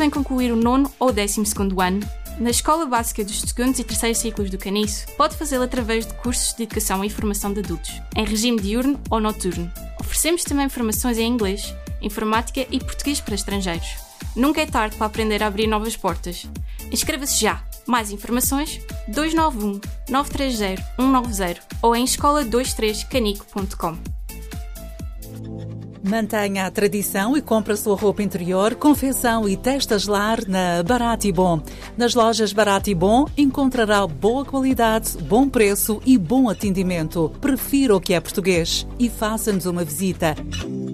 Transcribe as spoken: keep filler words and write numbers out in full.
em concluir o nono ou décimo segundo ano, na Escola Básica dos segundos e terceiros ciclos do Caniço, pode fazê-lo através de cursos de educação e formação de adultos, em regime diurno ou noturno. Oferecemos também formações em inglês, informática e português para estrangeiros. Nunca é tarde para aprender a abrir novas portas. Inscreva-se já! Mais informações dois nove um, nove três zero, um nove zero ou em escola vinte e três canico ponto com. Mantenha a tradição e compre a sua roupa interior, confecção e testas lar na Barato e Bom. Nas lojas Barato e Bom encontrará boa qualidade, bom preço e bom atendimento. Prefira o que é português e faça-nos uma visita.